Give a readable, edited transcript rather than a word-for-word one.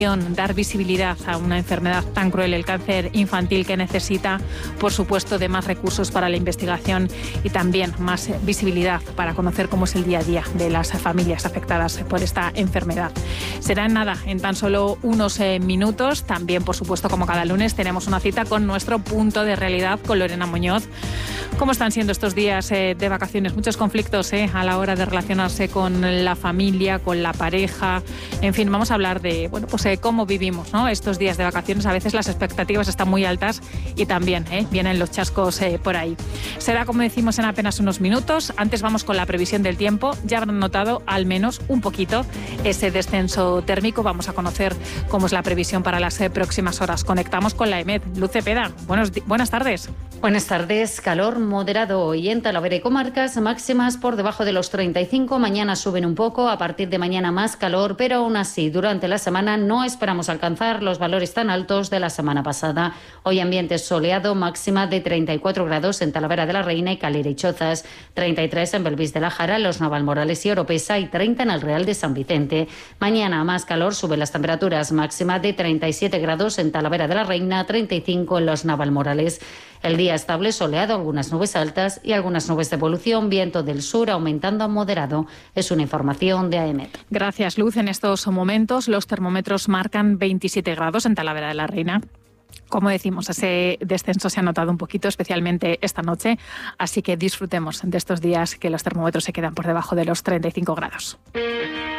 dar visibilidad a una enfermedad tan cruel, el cáncer infantil, que necesita, por supuesto, de más recursos para la investigación y también más visibilidad para conocer cómo es el día a día de las familias afectadas por esta enfermedad. Será en nada, en tan solo unos minutos. También, por supuesto, como cada lunes, tenemos una cita con nuestro punto de realidad, con Lorena Muñoz. ¿Cómo están siendo estos días de vacaciones? Muchos conflictos a la hora de relacionarse con la familia, con la pareja. En fin, vamos a hablar de cómo vivimos, ¿no?, estos días de vacaciones. A veces las expectativas están muy altas y también vienen los chascos por ahí. Será, como decimos, en apenas unos minutos. Antes vamos con la previsión del tiempo. Ya habrán notado al menos un poquito ese descenso térmico. Vamos a conocer cómo es la previsión para las próximas horas. Conectamos con la EMET. Luz Cepeda, buenas tardes. Buenas tardes. Calor moderado hoy en Talavera y comarcas, máximas por debajo de los 35. Mañana suben un poco, a partir de mañana más calor, pero aún así durante la semana no esperamos alcanzar los valores tan altos de la semana pasada. Hoy ambiente soleado, máxima de 34 grados en Talavera de la Reina y Calera y Chozas, 33 en Belvís de la Jara, Los Navalmorales y Oropesa y 30 en el Real de San Vicente. Mañana más calor, suben las temperaturas, máxima de 37 grados en Talavera de la Reina, 35 en Los Navalmorales. El día estable, soleado, algunas nubes altas y algunas nubes de evolución, viento del sur aumentando a moderado. Es una información de AEMET. Gracias, Luz. En estos momentos los termómetros marcan 27 grados en Talavera de la Reina. Como decimos, ese descenso se ha notado un poquito, especialmente esta noche, así que disfrutemos de estos días que los termómetros se quedan por debajo de los 35 grados.